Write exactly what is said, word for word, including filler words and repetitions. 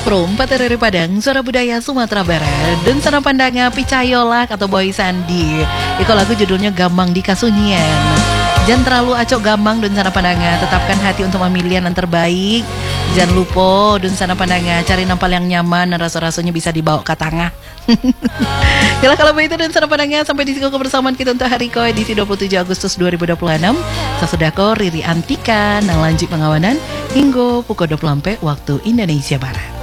Perempat dari Padang, suara budaya Sumatera Barat. Dan sana pandangnya Picayolak atau Boy Sandi. Iko lagu judulnya Gamang di Kasunyian. Jangan terlalu acok gamang dan sana pandangnya. Tetapkan hati untuk memilih yang terbaik. Jangan lupa dan sana pandangnya. Cari nampal yang nyaman dan rasa-rasanya bisa dibawa ke tengah. Yalah kalau begitu dan sana pandangnya. Sampai di sini kebersamaan kita untuk hari ko edisi dua puluh tujuh Agustus dua ribu dua puluh enam. Sasudako Riri Antika. Nang lanjut pengawanan hingga pukul dua puluh waktu Indonesia Barat.